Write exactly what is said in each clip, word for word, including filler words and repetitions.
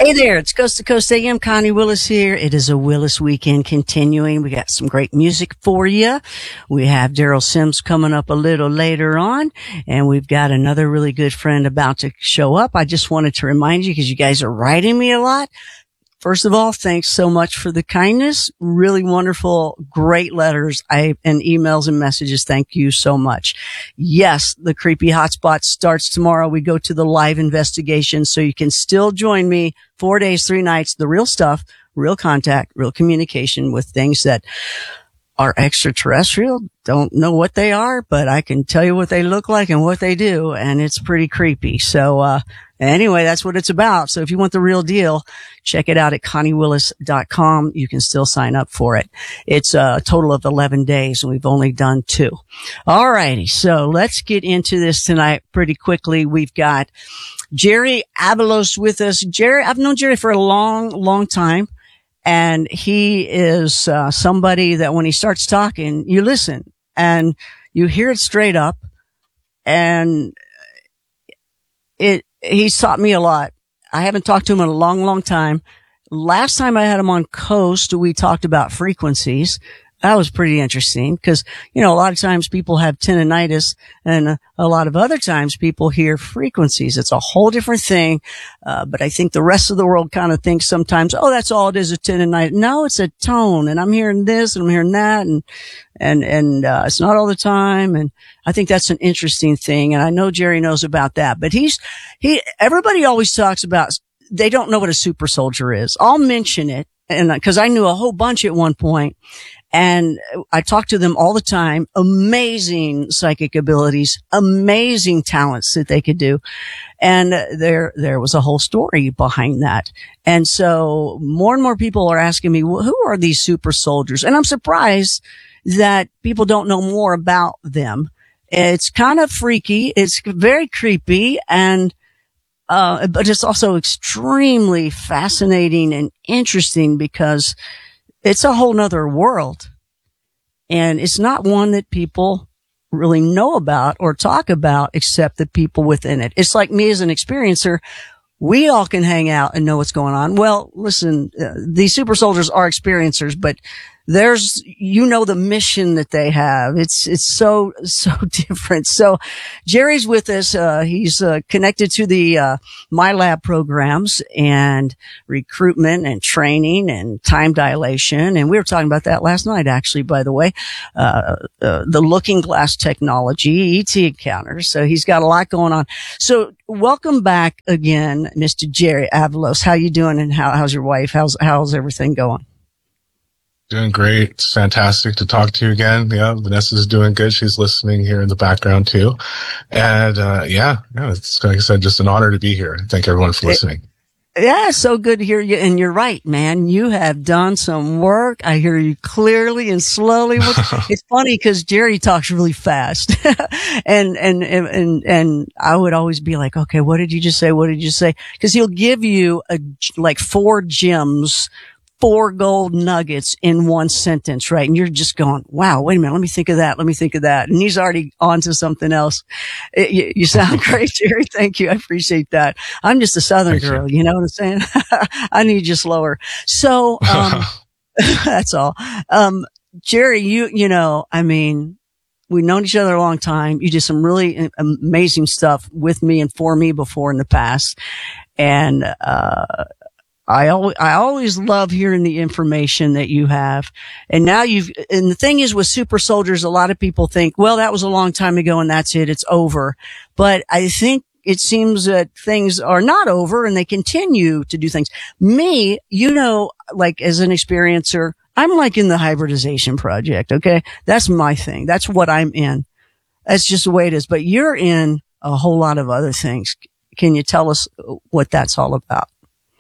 Hey there, it's Coast to Coast A M. Connie Willis here. It is a Willis weekend continuing. We got some great music for you. We have Daryl Sims coming up a little later on, and we've got another really good friend about to show up. I just wanted to remind you, because you guys are writing me a lot. First of all, thanks so much for the kindness. Really wonderful, great letters I, and emails and messages. Thank you so much. Yes, the Creepy Hotspot starts tomorrow. We go to the live investigation, so you can still join me four days, three nights, the real stuff, real contact, real communication with things that are extraterrestrial. Don't know what they are, but I can tell you what they look like and what they do, and it's pretty creepy. So, uh, anyway, that's what it's about. So if you want the real deal, check it out at connie willis dot com. You can still sign up for it. It's a total of eleven days, and we've only done two. All righty. So let's get into this tonight pretty quickly. We've got Jerry Avalos with us. Jerry, I've known Jerry for a long, long time. And he is uh, somebody that when he starts talking, you listen and you hear it straight up. And it, he's taught me a lot. I haven't talked to him in a long, long time. Last time I had him on Coast, we talked about frequencies. That was pretty interesting because, you know, a lot of times people have tinnitus and a, a lot of other times people hear frequencies. It's a whole different thing. Uh, but I think the rest of the world kind of thinks sometimes, oh, that's all it is, a tinnitus. No, it's a tone, and I'm hearing this and I'm hearing that, and, and, and, uh, it's not all the time. And I think that's an interesting thing. And I know Jerry knows about that, but he's, he, everybody always talks about, they don't know what a super soldier is. I'll mention it. And because I knew a whole bunch at one point, and I talk to them all the time. Amazing psychic abilities, amazing talents that they could do. And there, there was a whole story behind that. And so more and more people are asking me, well, who are these super soldiers? And I'm surprised that people don't know more about them. It's kind of freaky. It's very creepy, and Uh, but it's also extremely fascinating and interesting because it's a whole nother world, and it's not one that people really know about or talk about except the people within it. It's like me as an experiencer. We all can hang out and know what's going on. Well, listen, uh, these super soldiers are experiencers, but there's, you know, the mission that they have. It's, it's so, so different. So Jerry's with us. Uh, he's, uh, connected to the, uh, MyLab programs and recruitment and training and time dilation. And we were talking about that last night, actually, by the way, uh, uh the looking glass technology, E T encounters. So he's got a lot going on. So welcome back again, Mister Jerry Avalos. How you doing, and how, how's your wife? How's, how's everything going? Doing great. It's fantastic to talk to you again. Yeah, Vanessa's doing good. She's listening here in the background too. And, uh, yeah, yeah, it's, like I said, just an honor to be here. Thank everyone for listening. Yeah, so good to hear you. And you're right, man. You have done some work. I hear you clearly and slowly. It's funny because Jerry talks really fast. and, and, and, and I would always be like, okay, what did you just say? What did you say? Because he'll give you a, like four gems, four gold nuggets in one sentence, right? And you're just going, wow, wait a minute. Let me think of that. Let me think of that. And he's already on to something else. It, you, you sound great, Jerry. Thank you. I appreciate that. I'm just a Southern Thank girl. you. You know what I'm saying? I need you slower. So, um, that's all. Um, Jerry, you, you know, I mean, we've known each other a long time. You did some really amazing stuff with me and for me before in the past. And, uh, I always, I always love hearing the information that you have. And now you've, and the thing is with super soldiers, a lot of people think, well, that was a long time ago and that's it. It's over. But I think it seems that things are not over and they continue to do things. Me, you know, like as an experiencer, I'm like in the hybridization project. Okay. That's my thing. That's what I'm in. That's just the way it is. But you're in a whole lot of other things. Can you tell us what that's all about?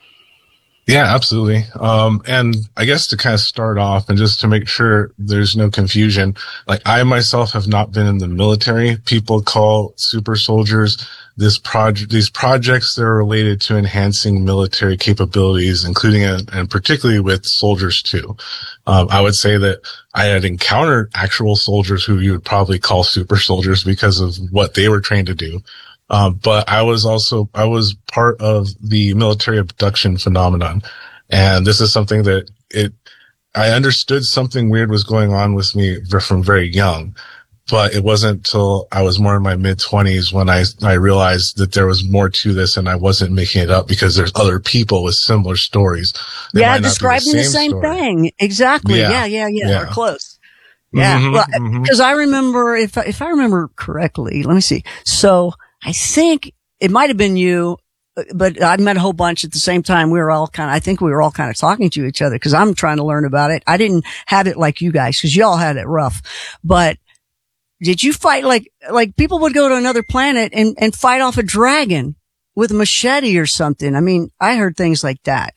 Yeah, absolutely. Um, and I guess to kind of start off and just to make sure there's no confusion, like I myself have not been in the military. People call super soldiers this project, these projects that are related to enhancing military capabilities, including a, and particularly with soldiers too. Um, I would say that I had encountered actual soldiers who you would probably call super soldiers because of what they were trained to do. Um, but I was also, I was part of the military abduction phenomenon. And this is something that it, I understood something weird was going on with me from very young, but it wasn't till I was more in my mid twenties when I, I realized that there was more to this and I wasn't making it up because there's other people with similar stories. They yeah. Describing the same, the same thing. Exactly. Yeah. Yeah. Yeah. yeah. yeah. Or close. Yeah. Mm-hmm, well, mm-hmm. Cause I remember if, if I remember correctly, let me see. So I think it might have been you, but I met a whole bunch at the same time. We were all kind of, I think we were all kind of talking to each other because I'm trying to learn about it. I didn't have it like you guys because y'all had it rough. But did you fight like, like people would go to another planet and, and fight off a dragon with a machete or something? I mean, I heard things like that.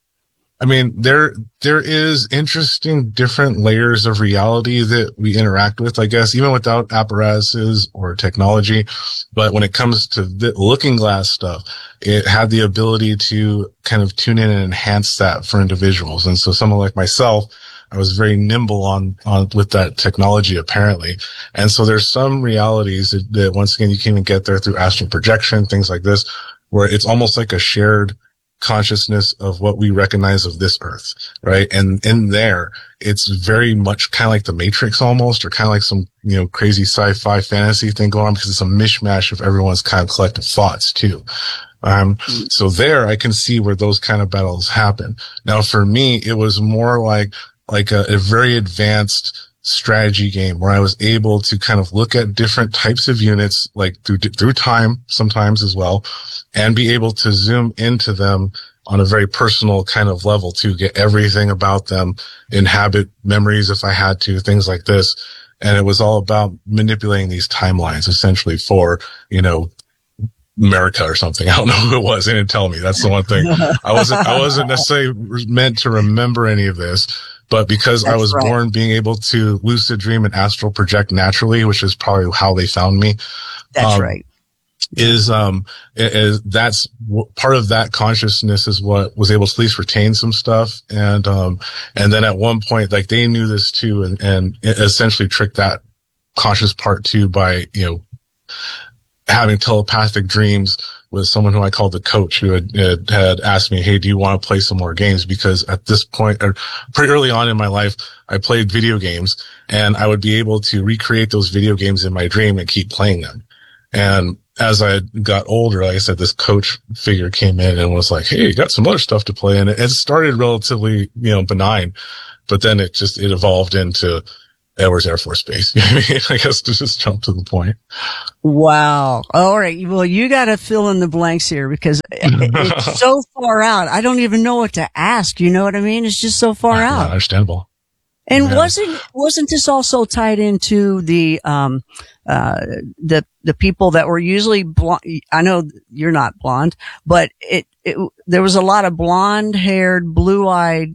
I mean, there, there is interesting different layers of reality that we interact with, I guess, even without apparatuses or technology. But when it comes to the looking glass stuff, it had the ability to kind of tune in and enhance that for individuals. And so someone like myself, I was very nimble on, on, with that technology, apparently. And so there's some realities that, that once again, you can even get there through astral projection, things like this, where it's almost like a shared consciousness of what we recognize of this earth, right? And in there, it's very much kind of like the Matrix almost, or kind of like some, you know, crazy sci-fi fantasy thing going on because it's a mishmash of everyone's kind of collective thoughts too. Um, so there I can see where those kind of battles happen. Now for me, it was more like, like a, a very advanced strategy game where I was able to kind of look at different types of units, like through, through time sometimes as well, and be able to zoom into them on a very personal kind of level to get everything about them, inhabit memories if I had to, things like this. And it was all about manipulating these timelines essentially for, you know, America or something. I don't know who it was. They didn't tell me. That's the one thing. I wasn't, I wasn't necessarily meant to remember any of this. But because That's I was right. born being able to lucid dream and astral project naturally, which is probably how they found me. That's um, right. Is, um, is, that's part of that consciousness is what was able to at least retain some stuff. And, um, and then at one point, like they knew this too and, and essentially tricked that conscious part too by, you know, having telepathic dreams with someone who I called the coach who had, had, had asked me, hey, do you want to play some more games? Because at this point, or pretty early on in my life, I played video games and I would be able to recreate those video games in my dream and keep playing them. And as I got older, like I said, this coach figure came in and was like, hey, you got some other stuff to play. And it, it started relatively, you know, benign, but then it just, it evolved into Edwards Air Force Base. I mean, I guess to just jump to the point. Wow. All right. Well, you got to fill in the blanks here because it, it's so far out. I don't even know what to ask. You know what I mean? It's just so far yeah, out. Understandable. And yeah. wasn't, wasn't this also tied into the, um, uh, the, the people that were usually blonde? I know you're not blonde, but it, it, there was a lot of blonde haired, blue eyed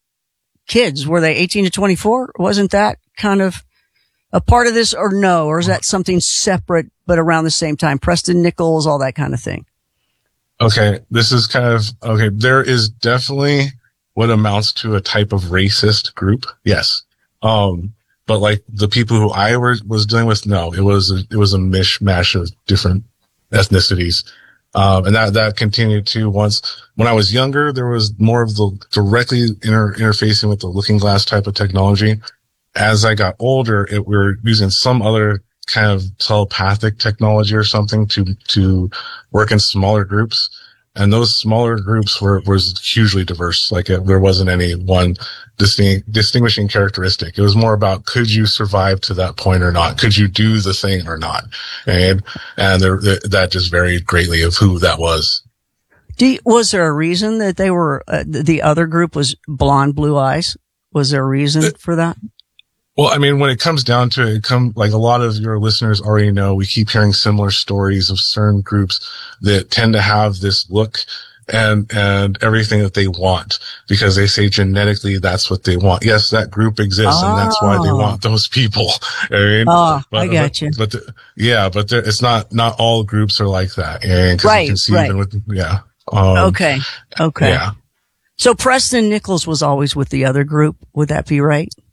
kids. Were they eighteen to twenty-four? Wasn't that kind of a part of this or no? Or is that something separate, but around the same time? Preston Nichols, all that kind of thing. Okay. This is kind of, okay. There is definitely what amounts to a type of racist group. Yes. Um, but like the people who I were, was dealing with, no, it was, a, it was a mishmash of different ethnicities. Um, and that, that continued to once, when I was younger, there was more of the directly inter, interfacing with the looking glass type of technology. As I got older, it, we were using some other kind of telepathic technology or something to, to work in smaller groups. And those smaller groups were, was hugely diverse. Like it, there wasn't any one distinct, distinguishing characteristic. It was more about, could you survive to that point or not? Could you do the thing or not? And, and there, that just varied greatly of who that was. Do you, was there a reason that they were, uh, the other group was blonde, blue eyes? Was there a reason it, for that? Well, I mean, when it comes down to it, it come, like a lot of your listeners already know, we keep hearing similar stories of certain groups that tend to have this look and, and everything that they want because they say genetically that's what they want. Yes, that group exists oh. and that's why they want those people. I mean, oh, but, I got you. But, but the, yeah, but there, it's not, not all groups are like that. And cause right, you can see right. even with, yeah. Um, okay. Okay. Yeah. So Preston Nichols was always with the other group. Would that be right?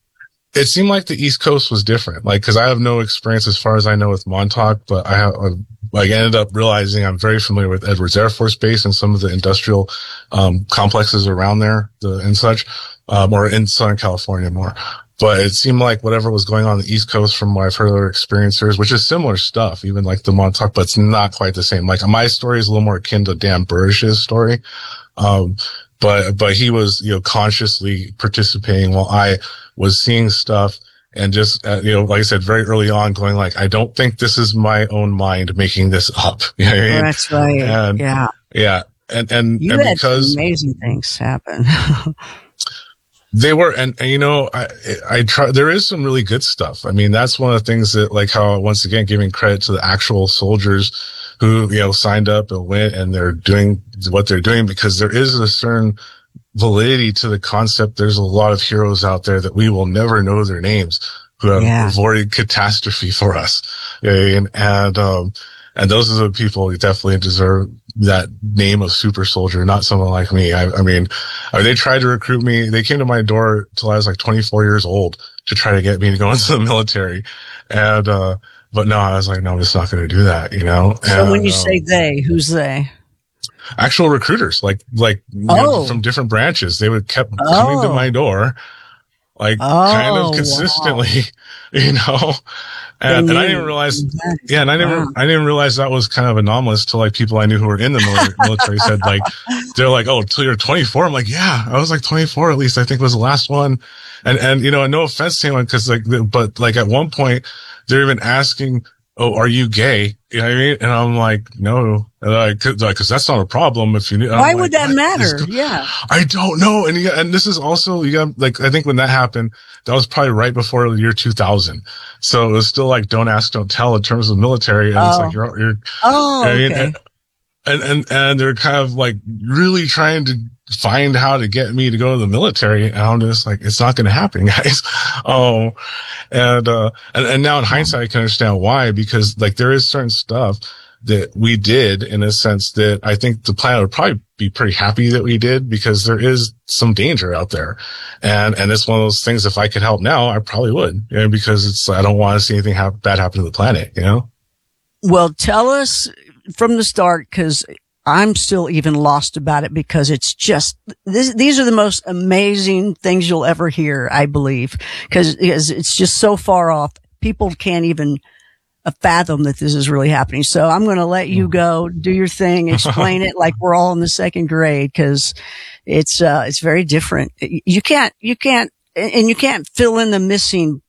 it seemed like the East Coast was different. Like, cause I have no experience as far as I know with Montauk, but I have, I, like, ended up realizing I'm very familiar with Edwards Air Force Base and some of the industrial, um, complexes around there, the, and such, um, or in Southern California more. But it seemed like whatever was going on the East Coast from what I've heard other experiencers, which is similar stuff, even like the Montauk, but it's not quite the same. Like my story is a little more akin to Dan Burrish's story. Um, but, but he was, you know, consciously participating while I was seeing stuff and just, uh, you know, like I said, very early on going like, I don't think this is my own mind making this up. You know what I mean? That's right. And, yeah. Yeah. And, and, you and had because some amazing things happen. they were, and, and you know, I, I try, there is some really good stuff. I mean, that's one of the things that, like how, once again, giving credit to the actual soldiers who, you know, signed up and went and they're doing what they're doing, because there is a certain validity to the concept. There's a lot of heroes out there that we will never know their names who have yeah. avoided catastrophe for us. And, and, um, and those are the people who definitely deserve that name of super soldier, not someone like me. I, I mean, I mean, they tried to recruit me. They came to my door till I was like twenty-four years old to try to get me to go into the military. And, uh, but no, I was like, no, I'm just not going to do that, you know? So and, when you um, say they, who's they? Actual recruiters, like, like, you oh. know, from different branches. They would kept oh. coming to my door, like, oh, kind of consistently, wow. you know? And, and I didn't realize, yeah, and I never, wow. I didn't realize that was kind of anomalous to like people I knew who were in the military said like, they're like, oh, till you're twenty-four. I'm like, yeah, I was like twenty-four at least. I think was the last one. And, and, you know, no offense to anyone, cause like, but like at one point they're even asking, oh, are you gay? You know what I mean? And I'm like, no, and like, cause, like, cause that's not a problem if you need. Why I'm would like, that matter? Yeah. I don't know. And you, and this is also, you got like, I think when that happened, that was probably right before the year two thousand. So it was still like, don't ask, don't tell in terms of military. And oh. it's like, you're, you're, oh, I mean, okay. and, and, and, and they're kind of like really trying to find how to get me to go to the military. And I'm just like, it's not going to happen, guys. Oh, and, uh, and, and now in hindsight, I can understand why, because like there is certain stuff that we did in a sense that I think the planet would probably be pretty happy that we did, because there is some danger out there. And, and it's one of those things, if I could help now, I probably would, you know, because it's, I don't want to see anything ha- bad happen to the planet, you know? Well, tell us from the start, cause I'm still even lost about it, because it's just, this, these are the most amazing things you'll ever hear, I believe, cause it's just so far off. People can't even fathom that this is really happening. So I'm going to let you go, do your thing, explain it like we're all in the second grade, cause it's, uh, it's very different. You can't, you can't, and you can't fill in the missing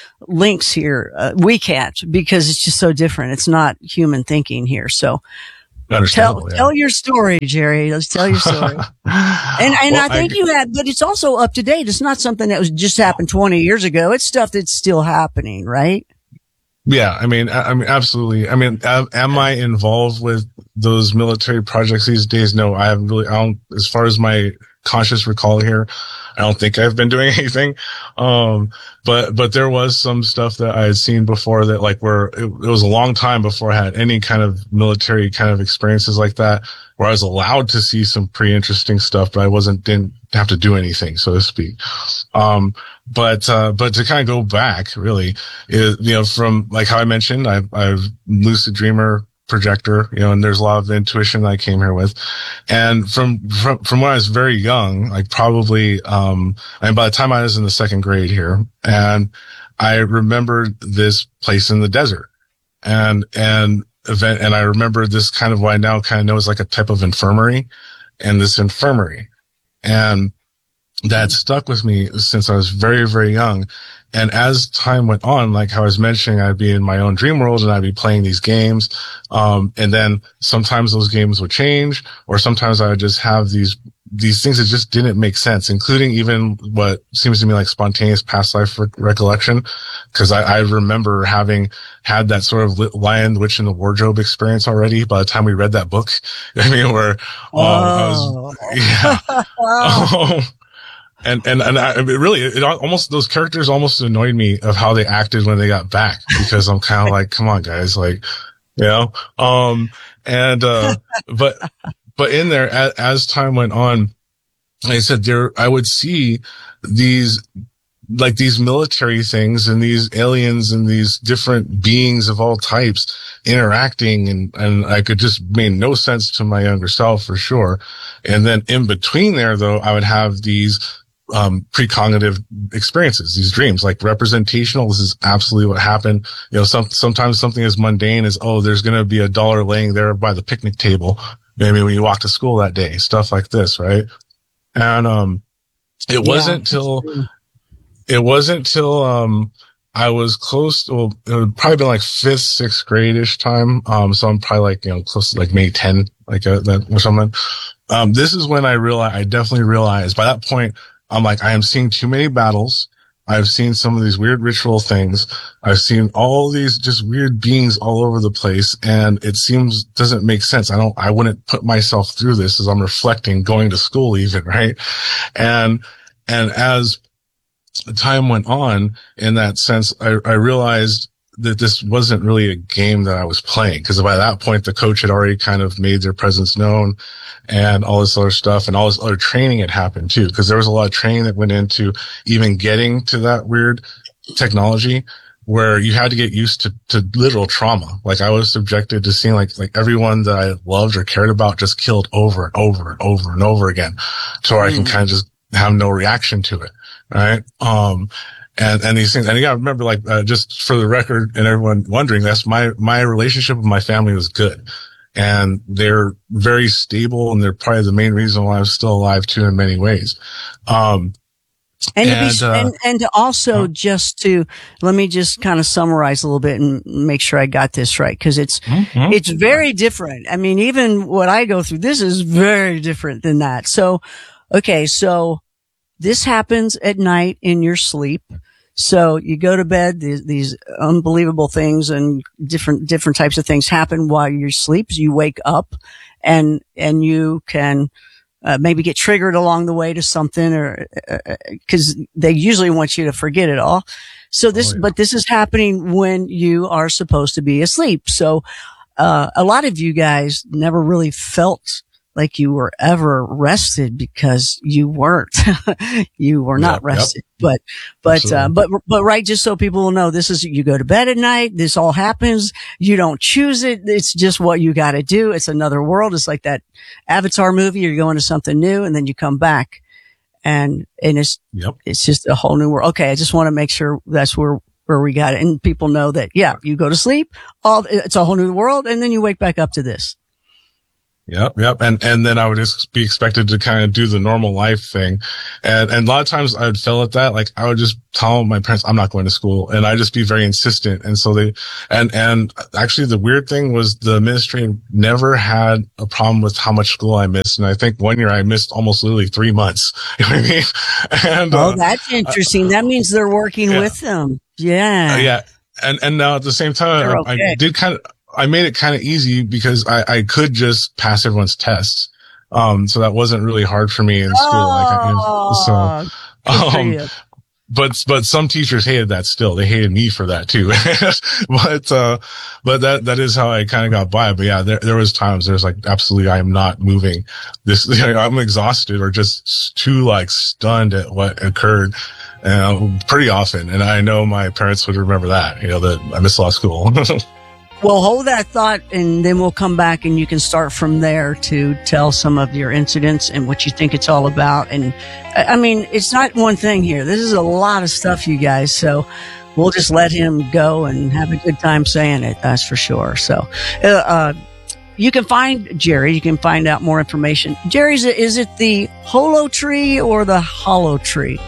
links here. Uh, we can't, because it's just so different. It's not human thinking here. So tell, yeah. tell your story, Jerry. Let's tell your story. and, and well, I think I, you had, but it's also up to date. It's not something that was just happened twenty years ago. It's stuff that's still happening, right? Yeah, I mean, I, I mean, absolutely. I mean, am, am I involved with those military projects these days? No, I haven't really. I don't, as far as my conscious recall here, I don't think I've been doing anything. Um, but, but there was some stuff that I had seen before that like where it, it was a long time before I had any kind of military kind of experiences like that, where I was allowed to see some pretty interesting stuff, but I wasn't, didn't have to do anything, so to speak. Um, but, uh, but to kind of go back really is, you know, from like how I mentioned, I, I've lucid dreamer, projector, you know, and there's a lot of intuition that I came here with. And from, from, from when I was very young, like probably, um, and by the time I was in the second grade here, and I remembered this place in the desert and, and event, and I remember this kind of what I now kind of know is like a type of infirmary, and this infirmary. And that stuck with me since I was very, very young. And as time went on, like how I was mentioning, I'd be in my own dream world and I'd be playing these games. Um, and then sometimes those games would change, or sometimes I would just have these, these things that just didn't make sense, including even what seems to me like spontaneous past life re- recollection. Cause I, I remember having had that sort of Lion, the Witch, and the Wardrobe experience already by the time we read that book. I mean, where, um, oh. I was, yeah. um, And, and, and I, it really, it almost, those characters almost annoyed me of how they acted when they got back, because I'm kind of like, come on, guys, like, you know, um, and, uh, but, but in there, as, as time went on, like I said, there, I would see these like these military things and these aliens and these different beings of all types interacting, and, and I could just made no sense to my younger self for sure. And then in between there, though, I would have these um precognitive experiences, these dreams, like representational. This is absolutely what happened. You know, some sometimes something as mundane as, oh, there's going to be a dollar laying there by the picnic table, maybe when you walk to school that day, stuff like this, right? And um it Yeah. wasn't till it wasn't till um I was close to, well, it would probably been like fifth, sixth grade-ish time. Um, so I'm probably like, you know, close to like maybe ten, like uh, that or something. Um, this is when I realized, I definitely realized by that point, I'm like, I am seeing too many battles. I've seen some of these weird ritual things. I've seen all these just weird beings all over the place. And it seems, doesn't make sense. I don't, I wouldn't put myself through this as I'm reflecting, going to school even, right? And, and as time went on, in that sense, I, I realized that this wasn't really a game that I was playing, because by that point, the coach had already kind of made their presence known and all this other stuff, and all this other training had happened too, because there was a lot of training that went into even getting to that weird technology where you had to get used to, to literal trauma. Like I was subjected to seeing like, like everyone that I loved or cared about just killed over and over and over and over again, to where mm. I can kind of just have no reaction to it. Right. Um, and, and these things, and you gotta remember, like, uh, just for the record and everyone wondering, that's my, my relationship with my family was good, and they're very stable, and they're probably the main reason why I'm still alive too in many ways. Um, And, and, to be, uh, and, and to also huh? just to, let me just kind of summarize a little bit and make sure I got this right. Cause it's, mm-hmm. it's very different. I mean, even what I go through, this is very different than that. So, okay. So this happens at night in your sleep. So you go to bed, these, these unbelievable things and different, different types of things happen while you sleep. You wake up and, and you can, Uh, maybe get triggered along the way to something, or uh, cause they usually want you to forget it all. So this, oh, yeah. but this is happening when you are supposed to be asleep. So, uh, a lot of you guys never really felt like you were ever rested, because you weren't, you were not yep, rested, yep. but, but, uh, but, but right. Just so people will know, this is, you go to bed at night. This all happens. You don't choose it. It's just what you got to do. It's another world. It's like that Avatar movie. You're going to something new, and then you come back, and, and it's, yep. it's just a whole new world. Okay. I just want to make sure that's where, where we got it. And people know that, yeah, you go to sleep, all, it's a whole new world, and then you wake back up to this. Yep, yep. And, and then I would just be expected to kind of do the normal life thing. And, and a lot of times I would fail at that. Like I would just tell my parents, I'm not going to school. And I'd just be very insistent. And so they, and, and actually the weird thing was the administrator never had a problem with how much school I missed. And I think one year I missed almost literally three months. You know what I mean? And, oh, uh, that's interesting. Uh, that means they're working yeah. with them. Yeah. Uh, yeah. And, and now at the same time, okay. I did kind of, I made it kind of easy because I, I could just pass everyone's tests. Um, so that wasn't really hard for me in school. Oh, like, I, you know, so, um, but, but some teachers hated that still. They hated me for that too. but, uh, but that, that is how I kind of got by. But yeah, there, there was times there's like, absolutely, I am not moving this. You know, I'm exhausted or just too like stunned at what occurred. And uh, pretty often. And I know my parents would remember that, you know, that I missed a lot of school. Well, hold that thought, and then we'll come back, and you can start from there to tell some of your incidents and what you think it's all about. And I mean, it's not one thing here. This is a lot of stuff, you guys. So we'll just let him go and have a good time saying it. That's for sure. So, uh, uh you can find Jerry. You can find out more information. Jerry's, is it the Holo Tree or the Hollow Tree?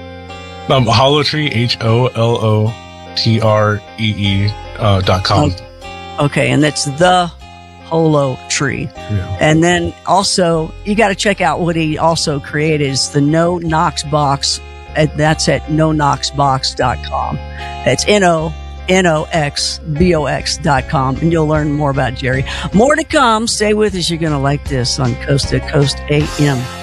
Um, Hollow Tree, H O L O T R E E, uh, dot com. Okay. Okay, and that's the Holo Tree. Yeah. And then also, you got to check out what he also created is the No Knox Box. And that's at no knox box dot com. That's N O N O X B O X dot com. And you'll learn more about Jerry. More to come. Stay with us. You're going to like this on Coast to Coast A M.